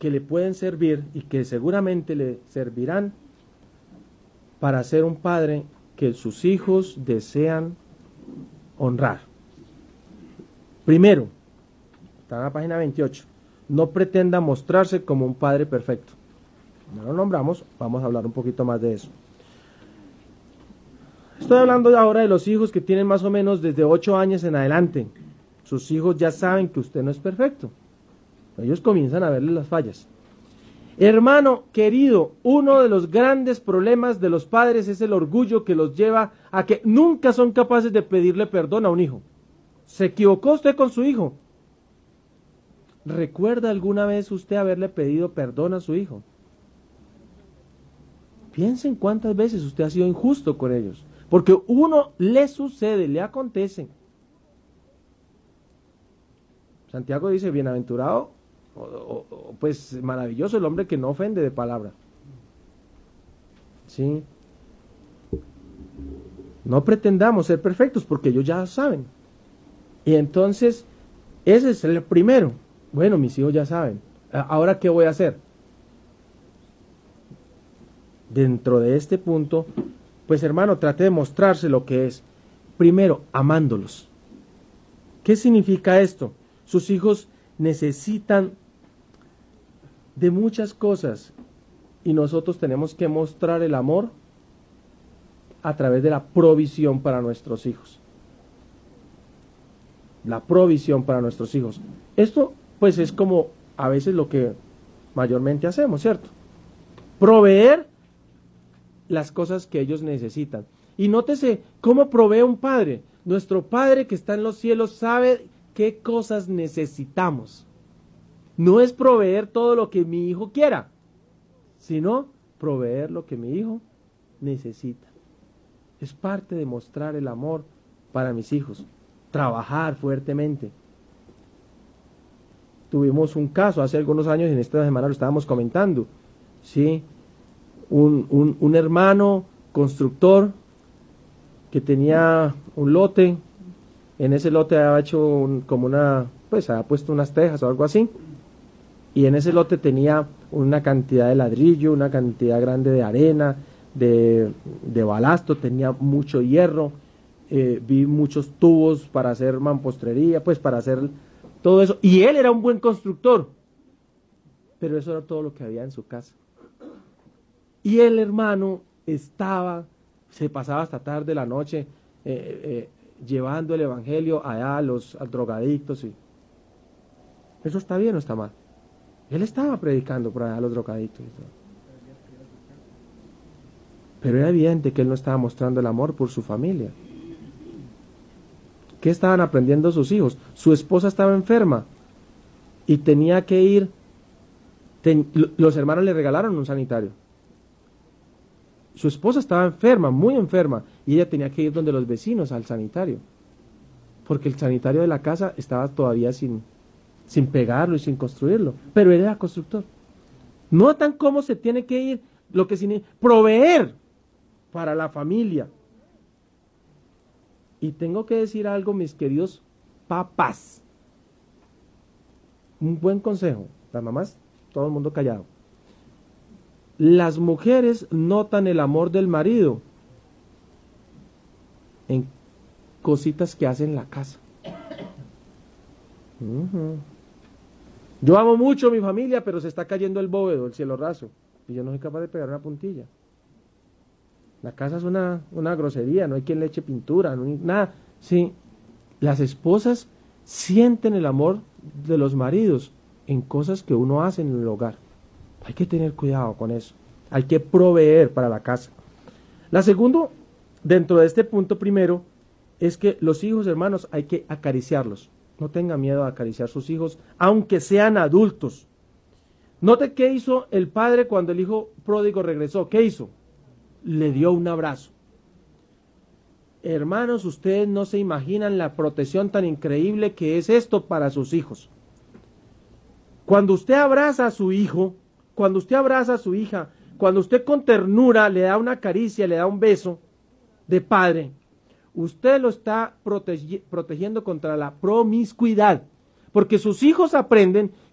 que le pueden servir y que seguramente le servirán para ser un padre que sus hijos desean honrar. Primero, está en la página 28, no pretenda mostrarse como un padre perfecto. No lo nombramos, vamos a hablar un poquito más de eso. Estoy hablando ahora de los hijos que tienen más o menos desde 8 años en adelante. Sus hijos ya saben que usted no es perfecto. Ellos comienzan a verle las fallas. Hermano querido, uno de los grandes problemas de los padres es el orgullo que los lleva a que nunca son capaces de pedirle perdón a un hijo. ¿Se equivocó usted con su hijo? ¿Recuerda alguna vez usted haberle pedido perdón a su hijo? Piensen cuántas veces usted ha sido injusto con ellos. Porque uno le sucede, le acontece. Santiago dice, bienaventurado, pues maravilloso el hombre que no ofende de palabra. ¿Sí? No pretendamos ser perfectos porque ellos ya saben. Y entonces, ese es el primero. Bueno, mis hijos ya saben. Ahora, ¿qué voy a hacer? Dentro de este punto, pues hermano, trate de mostrarse lo que es. Primero, amándolos. ¿Qué significa esto? Sus hijos necesitan de muchas cosas y nosotros tenemos que mostrar el amor a través de la provisión para nuestros hijos. La provisión para nuestros hijos. Esto pues es como a veces lo que mayormente hacemos, ¿cierto? Proveer las cosas que ellos necesitan. Y nótese cómo provee un padre. Nuestro Padre que está en los cielos sabe qué cosas necesitamos. No es proveer todo lo que mi hijo quiera, sino proveer lo que mi hijo necesita. Es parte de mostrar el amor para mis hijos. Trabajar fuertemente. Tuvimos un caso hace algunos años, en esta semana lo estábamos comentando, ¿sí? Un hermano constructor que tenía un lote. En ese lote había hecho había puesto unas tejas o algo así, y en ese lote tenía una cantidad de ladrillo, una cantidad grande de arena, de balasto, tenía mucho hierro, vi muchos tubos para hacer mampostería, pues para hacer todo eso, y él era un buen constructor, pero eso era todo lo que había en su casa. Y el hermano se pasaba hasta tarde de la noche, llevando el evangelio allá a los drogadictos. Y ¿eso está bien o está mal? Él estaba predicando por allá a los drogadictos y todo. Pero era evidente que él no estaba mostrando el amor por su familia. ¿Qué estaban aprendiendo sus hijos? Su esposa estaba enferma y tenía que ir. Los hermanos le regalaron un sanitario. Su esposa estaba enferma, muy enferma, y ella tenía que ir donde los vecinos al sanitario, porque el sanitario de la casa estaba todavía sin pegarlo y sin construirlo, pero él era constructor. Notan cómo se tiene que ir, lo que significa proveer para la familia. Y tengo que decir algo, mis queridos papás, un buen consejo, las mamás, todo el mundo callado. Las mujeres notan el amor del marido en cositas que hace en la casa. Yo amo mucho a mi familia, pero se está cayendo el bóvedo, el cielo raso, y yo no soy capaz de pegar una puntilla. La casa es una grosería, no hay quien le eche pintura, no hay nada. Sí, las esposas sienten el amor de los maridos en cosas que uno hace en el hogar. Hay que tener cuidado con eso. Hay que proveer para la casa. La segunda, dentro de este punto primero, es que los hijos, hermanos, hay que acariciarlos. No tenga miedo a acariciar a sus hijos, aunque sean adultos. Note qué hizo el padre cuando el hijo pródigo regresó. ¿Qué hizo? Le dio un abrazo. Hermanos, ustedes no se imaginan la protección tan increíble que es esto para sus hijos. Cuando usted abraza a su hijo, cuando usted abraza a su hija, cuando usted con ternura le da una caricia, le da un beso de padre, usted lo está protegiendo contra la promiscuidad, porque sus hijos aprenden